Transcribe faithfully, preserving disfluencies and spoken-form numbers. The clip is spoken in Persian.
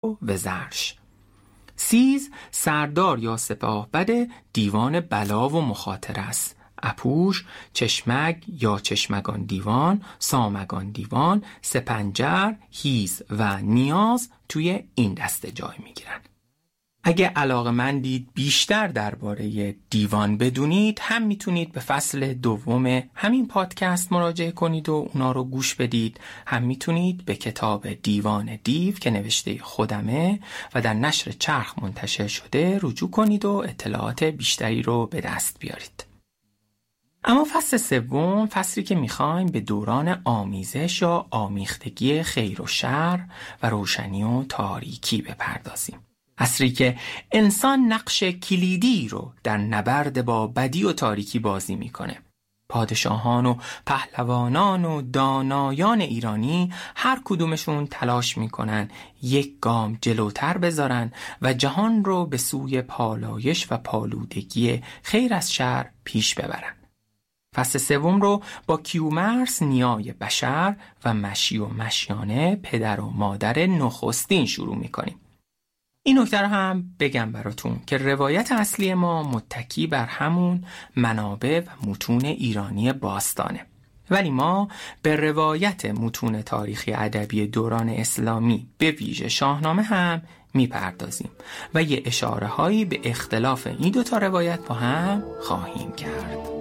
وزرش. سیز سردار یا سپاهبد دیوان بلا و مخاطره است. اپوش چشمک یا چشمگان دیوان، سامگان دیوان، سپنجر، هیز و نیاز توی این دسته جای میگیرن. اگه علاقه‌مندید بیشتر درباره دیوان بدونید، هم میتونید به فصل دوم همین پادکست مراجعه کنید و اونا رو گوش بدید، هم میتونید به کتاب دیوان دیو که نوشته خودمه و در نشر چرخ منتشر شده رجوع کنید و اطلاعات بیشتری رو به دست بیارید. اما فصل سوم، فصلی که میخوایم به دوران آمیزش یا آمیختگی خیر و شر و روشنی و تاریکی بپردازیم. عصری که انسان نقش کلیدی رو در نبرد با بدی و تاریکی بازی میکنه. پادشاهان و پهلوانان و دانایان ایرانی هر کدومشون تلاش میکنن یک گام جلوتر بذارن و جهان رو به سوی پالایش و پالودگی خیر از شر پیش ببرن. فصل سوم رو با کیومرث نیای بشر و مشی و مشیانه پدر و مادر نخستین شروع میکنیم. این نکته رو هم بگم براتون که روایت اصلی ما متکی بر همون منابع و متون ایرانی باستانه، ولی ما به روایت متون تاریخی ادبی دوران اسلامی به ویژه شاهنامه هم میپردازیم و یه اشاره هایی به اختلاف این دوتا روایت با هم خواهیم کرد.